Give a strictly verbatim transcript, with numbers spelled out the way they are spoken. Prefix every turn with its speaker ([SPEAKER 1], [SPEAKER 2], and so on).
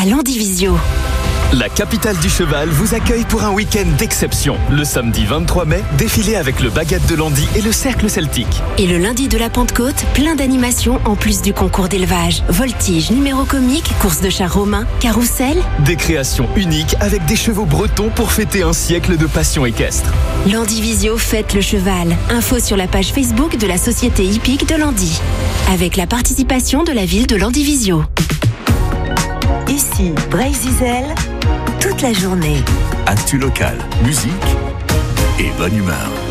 [SPEAKER 1] à Landivisio.
[SPEAKER 2] La capitale du cheval vous accueille pour un week-end d'exception. Le samedi vingt-trois mai, défilé avec le Baguette de Landy et le Cercle Celtique.
[SPEAKER 1] Et le lundi de la Pentecôte, plein d'animations en plus du concours d'élevage. Voltige, numéro comique, course de chars romains, carrousel.
[SPEAKER 2] Des créations uniques avec des chevaux bretons pour fêter un siècle de passion équestre.
[SPEAKER 1] Landivisio fête le cheval. Info sur la page Facebook de la société hippique de Landy. Avec la participation de la ville de Landivisio.
[SPEAKER 3] Ici, Bray-Zizel, toute la journée.
[SPEAKER 4] Actu local, musique et bonne humeur.